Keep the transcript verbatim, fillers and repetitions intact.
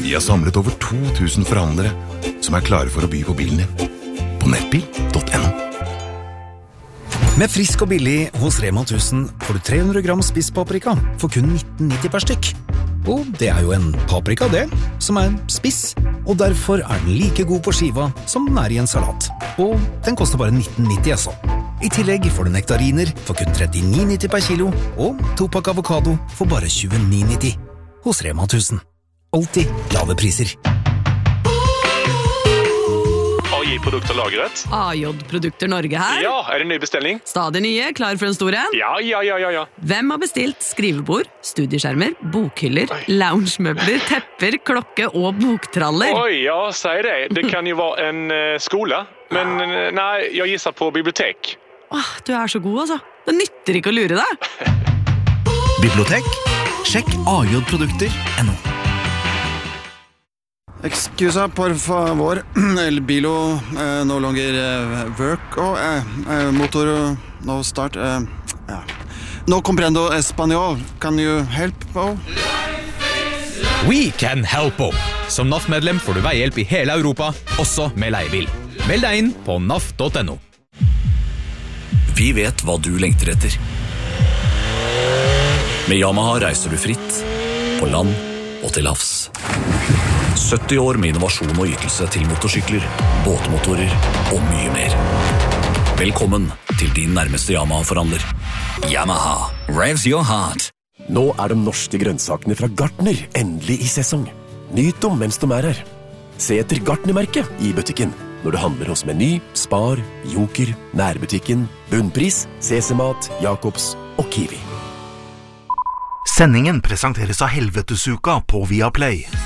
Vi har samlet over to tusen forhandlere som er klare for å by på bilen din. På nettbil punktum no. Med frisk og billig hos Rema tusen får du tre hundre gram spisspaprika for kun nitten nitti per stykk. Og det er jo en paprika det, som er spiss, og derfor er den like god på skiva som den er i en salat. Og den koster bare nitten nitti altså. I tillegg får du nektariner for kun trettini nitti per kilo, og to pakk avokado for bare tjueni nitti. Hos Rema tusen. Alltid lave priser. A J-produkter lagret. A J-produkter Norge her. Ja, er det en ny bestilling? Stadig nye, klar for en stor en. Ja, ja, ja, ja, ja. Hvem har bestilt skrivebord, studieskjermer, bokhyller, loungemøbler, tepper, klokke og boktraller? Oi, ja, sier det. Det kan jo være en uh, skole. Men uh, nei, jeg gisser på bibliotek. Åh, du er så god altså. Det nytter ikke å lure deg. Bibliotek? Sjekk a j produkter punktum no. Excusa, por favor. El bilo eh, no longer eh, work. Oh, eh, eh, motor no start. Eh, ja. No comprendo español. Can you help? Oh? We can help. Som N A F-medlem får du veihjelp i hele Europa, også med leiebil. Meld deg inn på N A F punktum no. Vi vet hva du lengter etter. Med Yamaha reiser du fritt, på land og til havs. sytti år med innovasjon og ytelse til motorsykler, båtmotorer og mye mer. Velkommen til din nærmeste Yamaha-forhandler. Yamaha, revs your heart. Nå er de norske grønnsakene fra Gartner endelig i sesong. Nyt dem mens de er her. Se etter Gartner-merket i butikken når du handler hos Meny, Spar, Joker, Nærbutikken, Bunnpris, C C Mat, Jacobs og Kiwi. Sendingen presenteres av Helvetesuka på Viaplay.